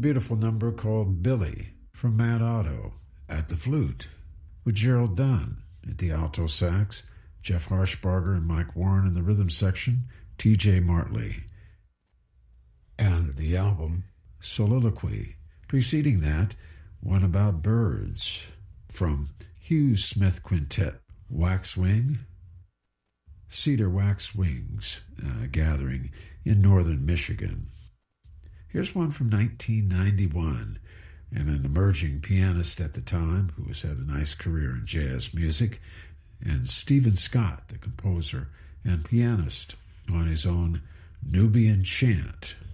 beautiful number called Billy from Mad Otto at the flute, with Gerald Dunn at the alto sax, Jeff Harshbarger and Mike Warren in the rhythm section, T.J. Martley. And the album Soliloquy. Preceding that, one about birds from Hugh Smith Quintet, Waxwing, Cedar Waxwings gathering in northern Michigan. Here's one from 1991, and an emerging pianist at the time who has had a nice career in jazz music, and Stephen Scott, the composer and pianist, on his own Nubian Chant.